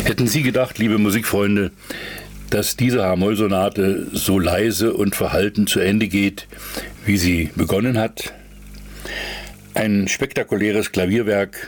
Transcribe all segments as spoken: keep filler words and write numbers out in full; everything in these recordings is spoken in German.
Hätten Sie gedacht, liebe Musikfreunde, dass diese H-Moll-Sonate so leise und verhalten zu Ende geht, wie sie begonnen hat? Ein spektakuläres Klavierwerk,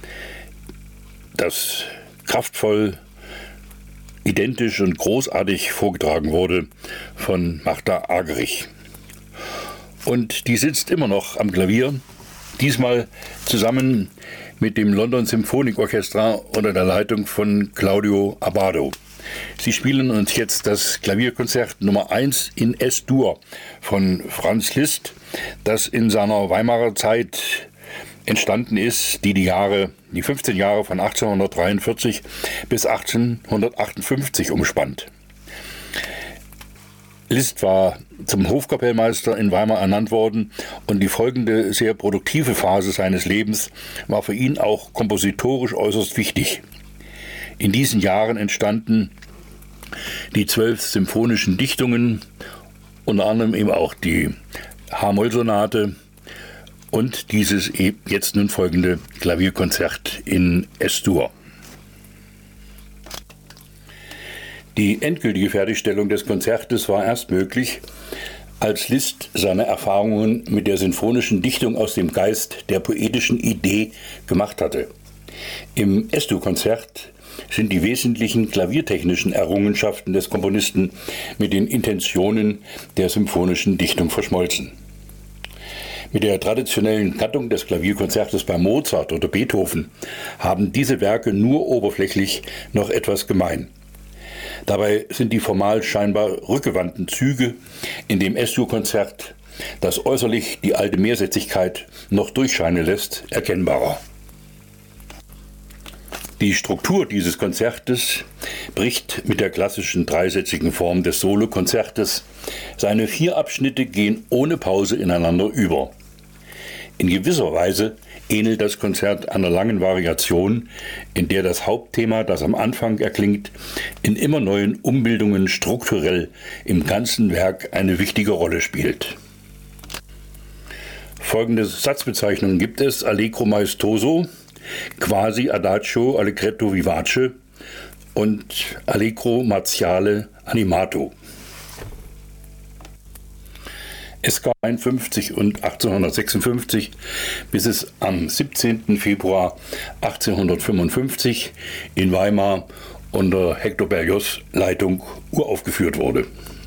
das kraftvoll, identisch und großartig vorgetragen wurde von Martha Argerich. Und die sitzt immer noch am Klavier, diesmal zusammen mit dem London Symphonic Orchestra unter der Leitung von Claudio Abbado. Sie spielen uns jetzt das Klavierkonzert Nummer eins in S-Dur von Franz Liszt, das in seiner Weimarer Zeit entstanden ist, die die Jahre, die fünfzehn Jahre von achtzehnhundertdreiundvierzig bis achtzehnhundertachtundfünfzig umspannt. Liszt war zum Hofkapellmeister in Weimar ernannt worden und die folgende sehr produktive Phase seines Lebens war für ihn auch kompositorisch äußerst wichtig. In diesen Jahren entstanden die zwölf symphonischen Dichtungen, unter anderem eben auch die H-Moll-Sonate und dieses jetzt nun folgende Klavierkonzert in S-Dur. Die endgültige Fertigstellung des Konzertes war erst möglich, als Liszt seine Erfahrungen mit der sinfonischen Dichtung aus dem Geist der poetischen Idee gemacht hatte. Im S-Dur-Konzert sind die wesentlichen klaviertechnischen Errungenschaften des Komponisten mit den Intentionen der symphonischen Dichtung verschmolzen. Mit der traditionellen Gattung des Klavierkonzertes bei Mozart oder Beethoven haben diese Werke nur oberflächlich noch etwas gemein. Dabei sind die formal scheinbar rückgewandten Züge in dem S-Dur-Konzert, das äußerlich die alte Mehrsätzigkeit noch durchscheinen lässt, erkennbarer. Die Struktur dieses Konzertes bricht mit der klassischen dreisätzigen Form des Solokonzertes. Seine vier Abschnitte gehen ohne Pause ineinander über. In gewisser Weise ähnelt das Konzert einer langen Variation, in der das Hauptthema, das am Anfang erklingt, in immer neuen Umbildungen strukturell im ganzen Werk eine wichtige Rolle spielt. Folgende Satzbezeichnungen gibt es: Allegro maestoso, Quasi Adagio Allegretto vivace und Allegro martiale animato. Es gab einundfünfzig und achtzehnhundertsechsundfünfzig, bis es am siebzehnten Februar achtzehnhundertfünfundfünfzig in Weimar unter Hector Berlioz' Leitung uraufgeführt wurde.